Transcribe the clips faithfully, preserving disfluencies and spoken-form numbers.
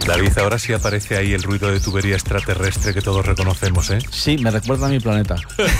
David, ahora sí aparece ahí el ruido de tubería extraterrestre que todos reconocemos, ¿eh? Sí, me recuerda a mi planeta.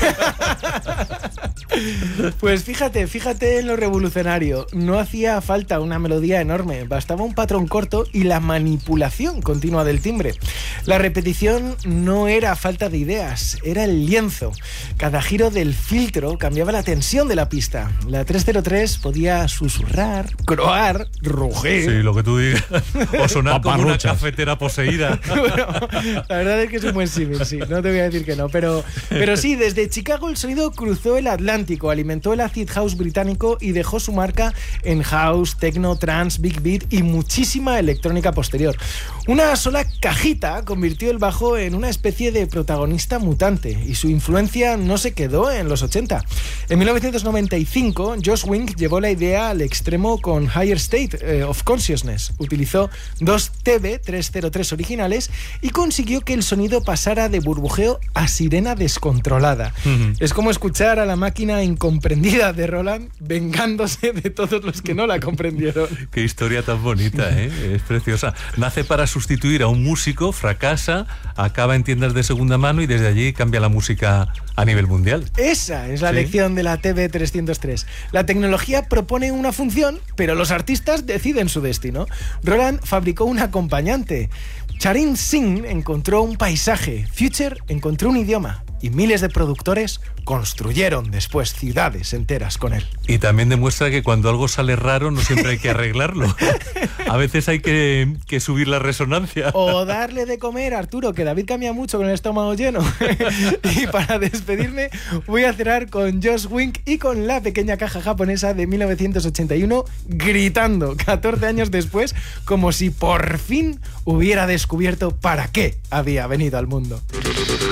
Pues fíjate, fíjate en lo revolucionario. No hacía falta una melodía enorme, bastaba un patrón corto y la manipulación continua del timbre. La repetición no era falta de ideas, era el lienzo. Cada giro del filtro cambiaba la tensión de la pista. La trescientos tres podía susurrar, croar, rugir. Sí, lo que tú digas. O sonar como una cafetera poseída. Bueno, la verdad es que es un buen símil, sí, no te voy a decir que no, pero, pero sí, desde Chicago el sonido cruzó el Atlántico, alimentó el acid house británico y dejó su marca en house, techno, trance, big beat y muchísima electrónica posterior. Una sola cajita convirtió el bajo en una especie de protagonista mutante y su influencia no se quedó en los ochenta. En mil novecientos noventa y cinco, Josh Wink llevó la idea al extremo con Higher State eh, of Consciousness. Utilizó dos T B trescientos tres originales y consiguió que el sonido pasara de burbujeo a sirena descontrolada. Uh-huh. Es como escuchar a la máquina incomprendida de Roland vengándose de todos los que no la comprendieron. Qué historia tan bonita, ¿eh? Es preciosa. Nace para sustituir a un músico, fracasa, acaba en tiendas de segunda mano y desde allí cambia la música a nivel mundial. Esa es la ¿Sí? lección de la T B trescientos tres. La tecnología propone una función, pero los artistas deciden su destino. Roland fabricó un acompañante. Charan Singh encontró un paisaje. Future encontró un idioma. Y miles de productores construyeron después ciudades enteras con él. Y también demuestra que cuando algo sale raro no siempre hay que arreglarlo. A veces hay que, que subir la resonancia. O darle de comer, Arturo, que David cambia mucho con el estómago lleno. Y para despedirme voy a cerrar con Josh Wink y con la pequeña caja japonesa de mil novecientos ochenta y uno gritando catorce años después como si por fin hubiera descubierto para qué había venido al mundo.